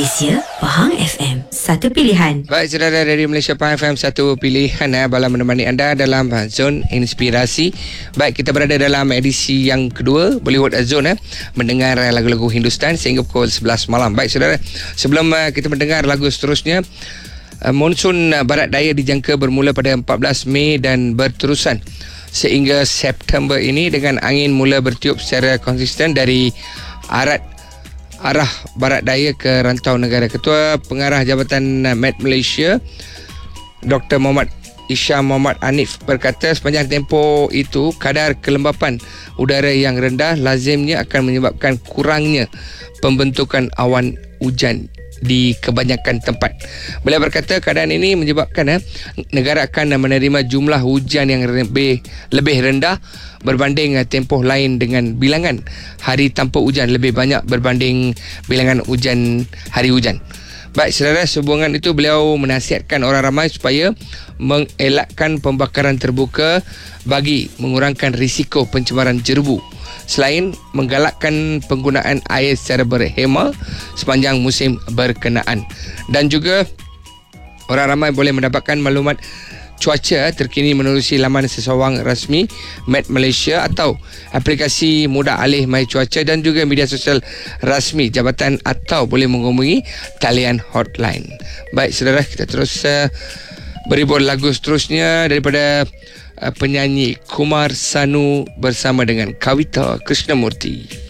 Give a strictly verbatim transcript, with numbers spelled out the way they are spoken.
Malaysia, Pahang F M, satu pilihan. Baik, saudara, dari Malaysia Pahang F M, satu pilihan eh, Bala menemani anda dalam uh, Zon Inspirasi. Baik, kita berada dalam edisi yang kedua Bollywood Zone eh, mendengar uh, lagu-lagu Hindustan sehingga pukul sebelas malam. Baik, saudara, sebelum uh, kita mendengar lagu seterusnya, uh, monsun uh, barat daya dijangka bermula pada empat belas Mei dan berterusan sehingga September ini dengan angin mula bertiup secara konsisten dari arah arah barat daya ke rantau negara. Ketua Pengarah Jabatan Met Malaysia Doktor Muhammad Isham Muhammad Anif berkata sepanjang tempoh itu kadar kelembapan udara yang rendah lazimnya akan menyebabkan kurangnya pembentukan awan hujan di kebanyakan tempat. Beliau berkata keadaan ini menyebabkan eh, negara akan menerima jumlah hujan yang lebih lebih rendah berbanding eh, tempoh lain dengan bilangan hari tanpa hujan lebih banyak berbanding bilangan hujan hari hujan. Baik, saudara, sehubungan itu beliau menasihatkan orang ramai supaya mengelakkan pembakaran terbuka bagi mengurangkan risiko pencemaran jerubu, selain menggalakkan penggunaan air secara berhema sepanjang musim berkenaan. Dan juga orang ramai boleh mendapatkan maklumat cuaca terkini menerusi laman sesawang rasmi Met Malaysia atau aplikasi mudah alih my cuaca dan juga media sosial rasmi jabatan atau boleh menghubungi talian hotline. Baik, saudara, kita terus uh, beribur lagu seterusnya daripada uh, penyanyi Kumar Sanu bersama dengan Kavita Krishnamurti.